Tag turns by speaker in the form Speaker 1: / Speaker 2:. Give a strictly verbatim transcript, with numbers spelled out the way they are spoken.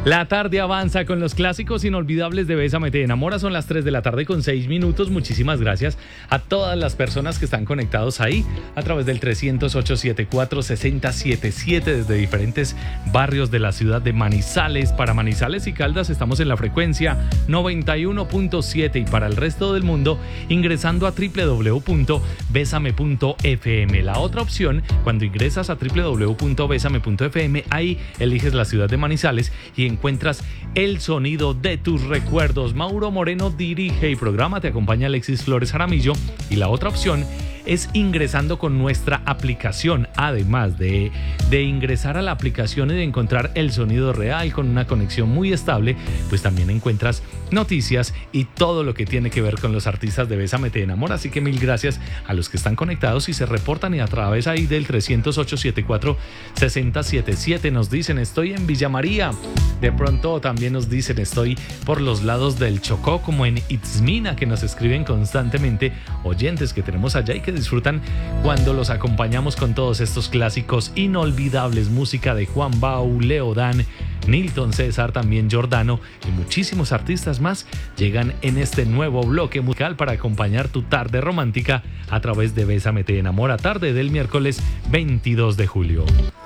Speaker 1: La tarde avanza con los clásicos inolvidables de Bésame te enamora. Son las tres de la tarde con seis minutos. Muchísimas gracias a todas las personas que están conectados ahí a través del trescientos ocho, setenta y cuatro, sesenta setenta y siete desde diferentes barrios de la ciudad de Manizales. Para Manizales y Caldas estamos en la frecuencia noventa y uno punto siete y para el resto del mundo ingresando a doble u doble u doble u punto besame punto efe eme. La otra opción, cuando ingresas a doble u doble u doble u punto besame punto efe eme, ahí eliges la ciudad de Manizales y encuentras el sonido de tus recuerdos. Mauro Moreno dirige y programa, te acompaña Alexis Flores Jaramillo y la otra opción es ingresando con nuestra aplicación. Además de, de ingresar a la aplicación y de encontrar el sonido real con una conexión muy estable, pues también encuentras noticias y todo lo que tiene que ver con los artistas de Bésame te enamora. Así que mil gracias a los que están conectados y se reportan y a través ahí del trescientos ocho, setenta y cuatro, sesenta setenta y siete nos dicen estoy en Villa María. De pronto también nos dicen estoy por los lados del Chocó, como en Itzmina, que nos escriben constantemente oyentes que tenemos allá y que disfrutan cuando los acompañamos con todos estos clásicos inolvidables. Música de Juan Bau, Leo Dan, Nilton César, también Giordano y muchísimos artistas más llegan en este nuevo bloque musical para acompañar tu tarde romántica a través de Bésame te enamora, tarde del miércoles veintidós de julio.